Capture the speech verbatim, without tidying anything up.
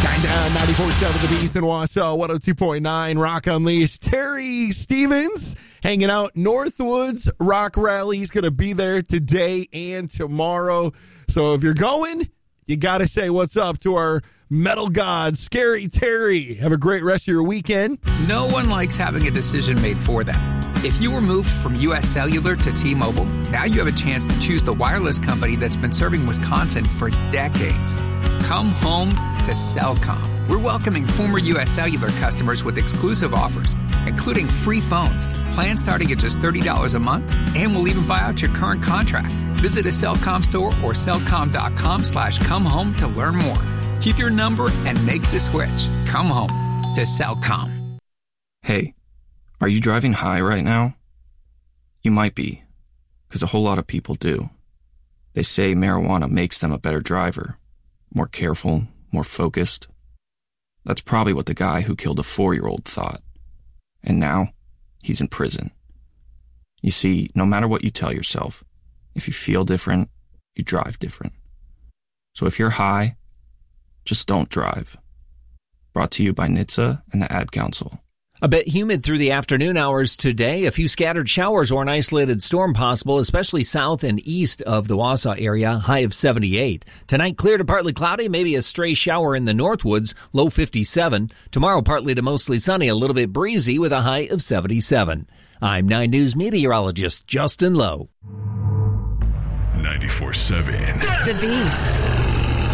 Nine down, ninety-four point seven The Beast in Wausau, one oh two point nine Rock Unleashed. Terry Stevens hanging out Northwoods Rock Rally. He's going to be there today and tomorrow. So if you're going, you got to say what's up to our metal god, Scary Terry. Have a great rest of your weekend. No one likes having a decision made for them. If you were moved from U S Cellular to T-Mobile, now you have a chance to choose the wireless company that's been serving Wisconsin for decades. Come home to Cellcom. We're welcoming former U S Cellular customers with exclusive offers, including free phones, plans starting at just thirty dollars a month, and we'll even buy out your current contract. Visit a Cellcom store or cellcom.com slash come home to learn more. Keep your number and make the switch. Come home to Cellcom. Hey, are you driving high right now? You might be, because a whole lot of people do. They say marijuana makes them a better driver, more careful, more focused. That's probably what the guy who killed a four-year-old thought. And now, he's in prison. You see, no matter what you tell yourself, if you feel different, you drive different. So if you're high, just don't drive. Brought to you by N H T S A and the Ad Council. A bit humid through the afternoon hours today. A few scattered showers or an isolated storm possible, especially south and east of the Wausau area, high of seventy-eight. Tonight, clear to partly cloudy, maybe a stray shower in the Northwoods, low fifty-seven. Tomorrow, partly to mostly sunny, a little bit breezy with a high of seventy-seven. I'm nine News meteorologist Justin Lowe. ninety-four point seven The Beast.